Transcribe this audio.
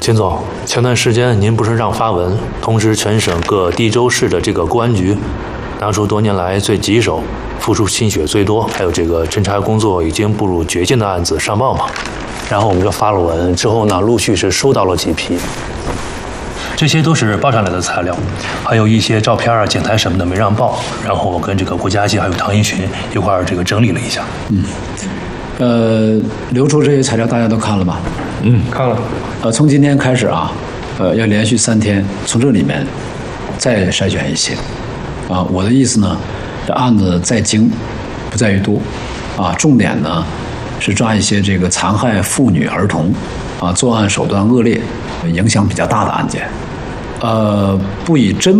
秦总，前段时间您不是让发文通知全省各地州市的这个公安局，拿出多年来最棘手、付出心血最多，还有这个侦查工作已经步入绝境的案子上报吗？ 然后我们就发了文，之后呢，陆续是收到了几批。 这些都是报上来的材料，还有一些照片啊、检台什么的没让报，然后我跟这个国家级还有唐一群一块儿这个整理了一下。 流出这些材料大家都看了吧？ 看了。 从今天开始啊，要连续3天从这里面再筛选一些。我的意思呢，这案子再精，不在于多，重点呢是抓一些这个残害妇女儿童，作案手段恶劣、影响比较大的案件。不以侦